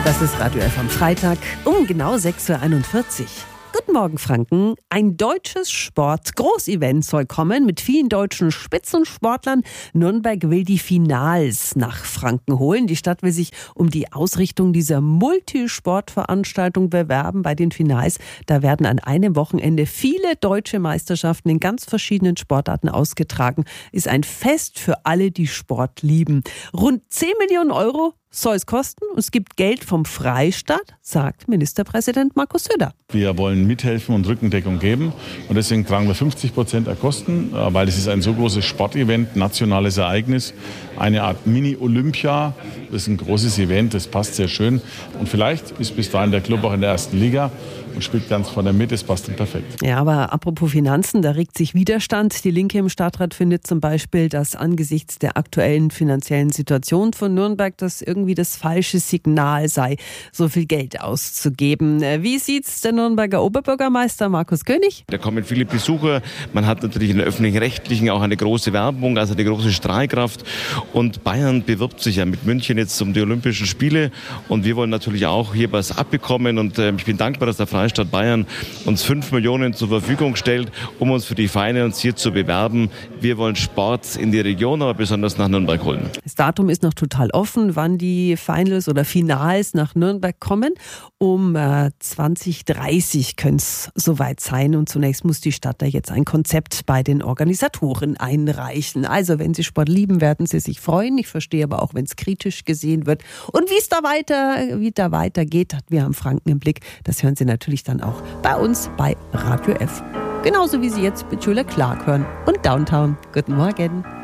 Das ist Radio F am Freitag um genau 6.41 Uhr. Guten Morgen, Franken. Ein deutsches Sport-Großevent soll kommen mit vielen deutschen Spitzensportlern. Nürnberg will die Finals nach Franken holen. Die Stadt will sich um die Ausrichtung dieser Multisportveranstaltung bewerben. Bei den Finals, da werden an einem Wochenende viele deutsche Meisterschaften in ganz verschiedenen Sportarten ausgetragen. Ist ein Fest für alle, die Sport lieben. Rund 10 Millionen Euro soll es kosten. Es gibt Geld vom Freistaat, sagt Ministerpräsident Markus Söder. Wir wollen mithelfen und Rückendeckung geben und deswegen tragen wir 50% der Kosten, weil es ist ein so großes Sportevent, nationales Ereignis, eine Art Mini-Olympia. Das ist ein großes Event, das passt sehr schön und vielleicht ist bis dahin der Club auch in der ersten Liga und spielt ganz vorne mit, das passt dann perfekt. Ja, aber apropos Finanzen, da regt sich Widerstand. Die Linke im Stadtrat findet zum Beispiel, dass angesichts der aktuellen finanziellen Situation von Nürnberg das irgendwie das falsche Signal sei, so viel Geld auszugeben. Wie sieht's der Nürnberger Oberbürgermeister Markus König? Da kommen viele Besucher. Man hat natürlich in der öffentlich-rechtlichen auch eine große Werbung, also eine große Strahlkraft. Und Bayern bewirbt sich ja mit München jetzt um die Olympischen Spiele. Und wir wollen natürlich auch hier was abbekommen. Und ich bin dankbar, dass der Freistaat Bayern uns 5 Millionen zur Verfügung stellt, um uns für die Finals hier zu bewerben. Wir wollen Sport in die Region, aber besonders nach Nürnberg holen. Das Datum ist noch total offen, wann die Finals oder Finals nach Nürnberg kommen. Um 2030 könnte es soweit sein. Und zunächst muss die Stadt da jetzt ein Konzept bei den Organisatoren einreichen. Also wenn Sie Sport lieben, werden Sie sich freuen. Ich verstehe aber auch, wenn es kritisch gesehen wird. Und wie da weitergeht, hat wir haben Franken im Blick. Das hören Sie natürlich dann auch bei uns bei Radio F. Genauso wie Sie jetzt mit Julia Clark hören und Downtown. Guten Morgen.